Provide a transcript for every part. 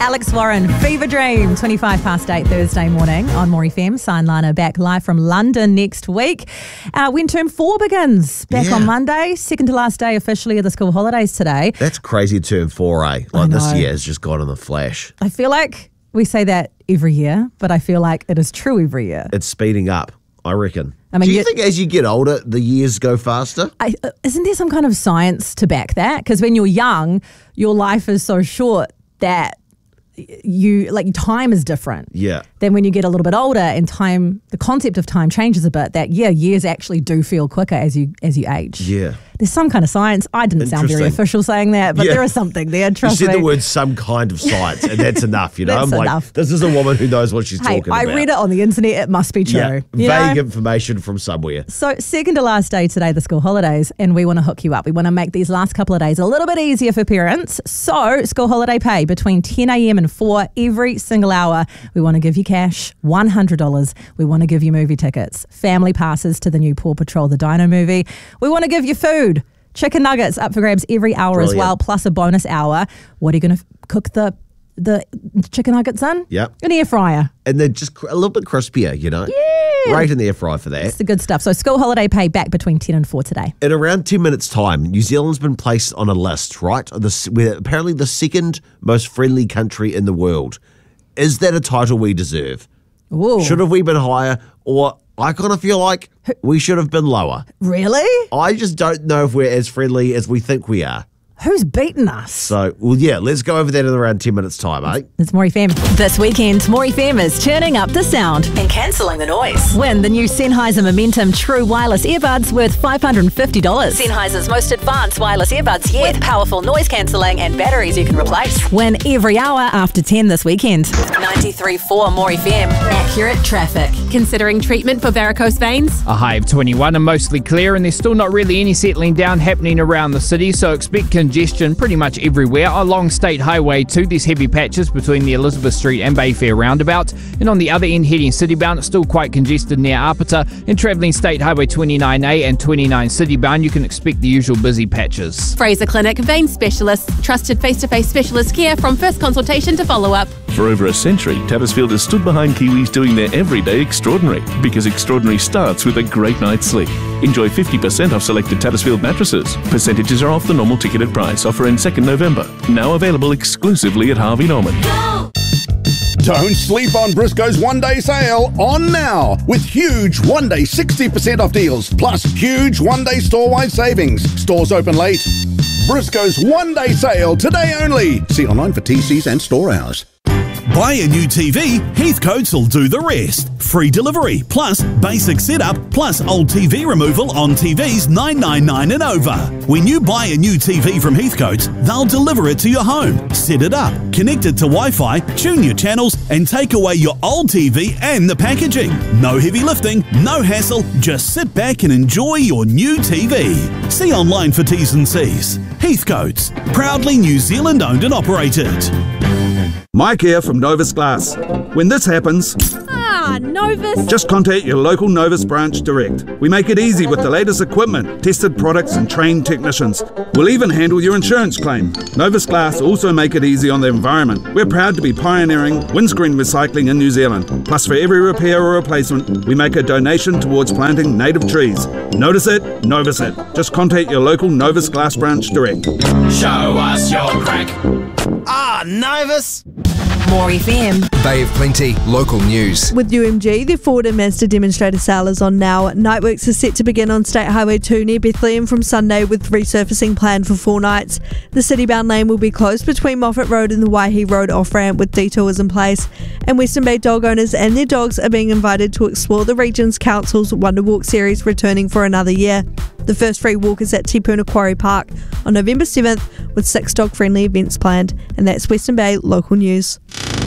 Alex Warren, Fever Dream, 25 past 8 Thursday morning on More FM. Signed Lana back live from London next week. When term 4 begins, back on Monday, second to last day officially of the school holidays today. That's crazy, term 4, eh? Like this year has just gone in a flash. I feel like we say that every year, but I feel like it is true every year. It's speeding up, I reckon. I mean, do you think as you get older, the years go faster? Isn't there some kind of science to back that? Because when you're young, your life is so short that time is different. Yeah. Then when you get a little bit older and time, the concept of time changes a bit, that years actually do feel quicker as you age. Yeah. There's some kind of science. I didn't sound very official saying that, but there is something there, trust me. You said the word some kind of science, and that's enough, you know? That's I'm enough. like, this is a woman who knows what she's talking about. I read it on the internet, it must be true. Yeah. Vague information from somewhere. So second to last day today, the school holidays, and we want to hook you up. We want to make these last couple of days a little bit easier for parents. So school holiday pay between 10 a.m. and 4 every single hour. We want to give you cash, $100. We want to give you movie tickets, family passes to the new Paw Patrol, the Dino movie. We want to give you food. Chicken nuggets up for grabs every hour as well, plus a bonus hour. What are you going to cook the chicken nuggets in? Yep. An air fryer. And they're just a little bit crispier, you know? Yeah. Great in the air fryer for that. It's the good stuff. So school holiday pay back between 10 and 4 today. In around 10 minutes' time, New Zealand's been placed on a list, right? We're apparently the second most friendly country in the world. Is that a title we deserve? Ooh. Should have we been higher? Or I kind of feel like we should have been lower. Really? I just don't know if we're as friendly as we think we are. Who's beaten us? So, let's go over that in around 10 minutes' time, eh? It's More FM. This weekend, More FM is turning up the sound and cancelling the noise. Win the new Sennheiser Momentum True Wireless Earbuds worth $550. Sennheiser's most advanced wireless earbuds yet, with powerful noise cancelling and batteries you can replace. Win every hour after 10 this weekend. 93.4 More FM. Accurate traffic. Considering treatment for varicose veins? A high of 21 and mostly clear, and there's still not really any settling down happening around the city, so expect congestion pretty much everywhere. Along State Highway 2, there's heavy patches between the Elizabeth Street and Bayfair roundabout, and on the other end heading citybound, it's still quite congested near Apata, and travelling State Highway 29A and 29 citybound, you can expect the usual busy patches. Fraser Clinic, vein specialists, trusted face-to-face specialist care from first consultation to follow-up. For over a century, Tattersfield has stood behind Kiwis doing their everyday extraordinary, because extraordinary starts with a great night's sleep. Enjoy 50% off selected Tattersfield mattresses. Percentages are off the normal ticketed price. Offer in 2nd November. Now available exclusively at Harvey Norman. Don't sleep on Briscoe's one-day sale on now with huge one-day 60% off deals plus huge one-day store-wide savings. Stores open late. Briscoe's one-day sale today only. See online for TCs and store hours. Buy a new TV, Heathcotes will do the rest. Free delivery, plus basic setup, plus old TV removal on TVs $999 and over. When you buy a new TV from Heathcotes, they'll deliver it to your home, set it up, connect it to Wi-Fi, tune your channels, and take away your old TV and the packaging. No heavy lifting, no hassle, just sit back and enjoy your new TV. See online for T's and C's. Heathcotes, proudly New Zealand owned and operated. Mike here from Novus Glass. When this happens, Novus. just contact your local Novus branch direct. We make it easy with the latest equipment, tested products and trained technicians. We'll even handle your insurance claim. Novus Glass also make it easy on the environment. We're proud to be pioneering windscreen recycling in New Zealand. Plus for every repair or replacement, we make a donation towards planting native trees. Notice it, Novus it. Just contact your local Novus Glass branch direct. Show us your crack. Novus. More FM. Bay of Plenty, local news. With UMG, the Ford and Mazda demonstrator sale is on now. Nightworks is set to begin on State Highway 2 near Bethlehem from Sunday with resurfacing planned for 4 nights. The city-bound lane will be closed between Moffat Road and the Waihi Road off-ramp with detours in place. And Western Bay dog owners and their dogs are being invited to explore the Region's Council's Wonder Walk series returning for another year. The first free walk is at Te Puna Quarry Park on November 7th with 6 dog-friendly events planned. And that's Western Bay local news.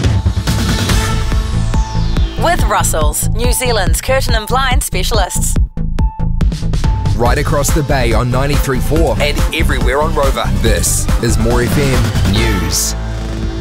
With Russells, New Zealand's curtain and blind specialists. Right across the bay on 93.4 and everywhere on Rover. This is More FM News.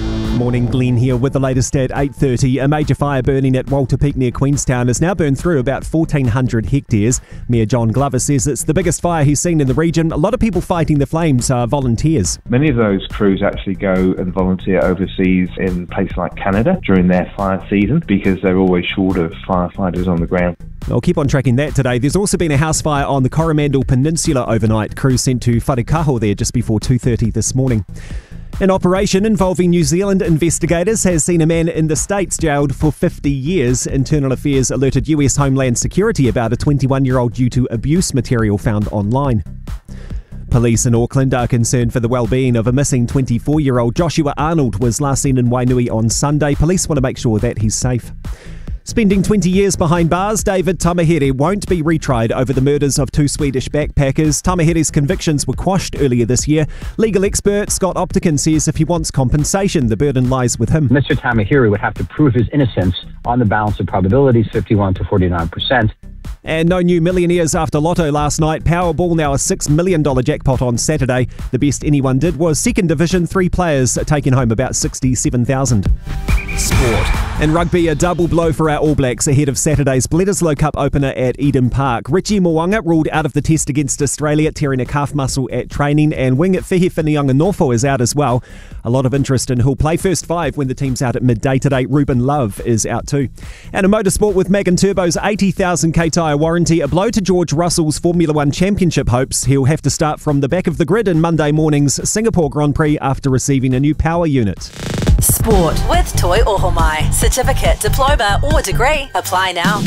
morning, Glenn here with the latest at 8:30. A major fire burning at Walter Peak near Queenstown has now burned through about 1,400 hectares. Mayor John Glover says it's the biggest fire he's seen in the region. A lot of people fighting the flames are volunteers. Many of those crews actually go and volunteer overseas in places like Canada during their fire season because they're always short of firefighters on the ground. I'll keep on tracking that today. There's also been a house fire on the Coromandel Peninsula overnight. Crews sent to Wharekaho there just before 2:30 this morning. An operation involving New Zealand investigators has seen a man in the States jailed for 50 years. Internal Affairs alerted US Homeland Security about a 21-year-old due to abuse material found online. Police in Auckland are concerned for the well-being of a missing 24-year-old. Joshua Arnold was last seen in Wainui on Sunday. Police want to make sure that he's safe. Spending 20 years behind bars, David Tamahere won't be retried over the murders of two Swedish backpackers. Tamahere's convictions were quashed earlier this year. Legal expert Scott Optican says if he wants compensation, the burden lies with him. Mr. Tamahere would have to prove his innocence on the balance of probabilities, 51 to 49%. And no new millionaires after Lotto last night. Powerball now a $6 million jackpot on Saturday. The best anyone did was second division, 3 players taking home about $67,000. Sport. In rugby, a double blow for our All Blacks ahead of Saturday's Bledisloe Cup opener at Eden Park. Richie Mo'unga ruled out of the test against Australia, tearing a calf muscle at training, and wing Whihi Whinianganofo is out as well. A lot of interest in who'll play first 5 when the team's out at midday today. Ruben Love is out too. And in motorsport with Megan Turbo's 80,000k tyre warranty, a blow to George Russell's Formula One championship hopes. He'll have to start from the back of the grid in Monday morning's Singapore Grand Prix after receiving a new power unit. Sport with Toi Ohomai. Certificate, diploma or degree. Apply now.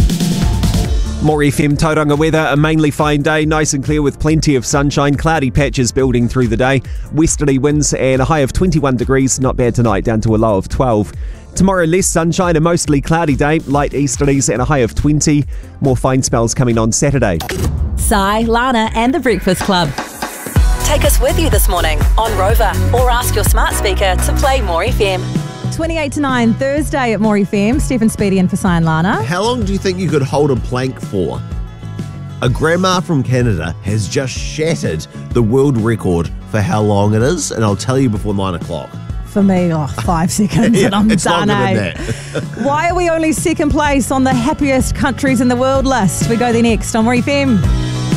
More FM Tauranga weather, a mainly fine day, nice and clear with plenty of sunshine, cloudy patches building through the day, westerly winds and a high of 21 degrees, not bad tonight, down to a low of 12. Tomorrow less sunshine, a mostly cloudy day, light easterlies and a high of 20. More fine spells coming on Saturday. Sai, Lana and the Breakfast Club. Take us with you this morning on Rover or ask your smart speaker to play More FM. 28 to 9, Thursday at More FM. Stephen Speedy and for Sai and Lana. How long do you think you could hold a plank for? A grandma from Canada has just shattered the world record for how long it is, and I'll tell you before 9 o'clock. For me, 5 seconds and I'm it's done. longer than that. Why are we only second place on the happiest countries in the world list? We go there next on More FM.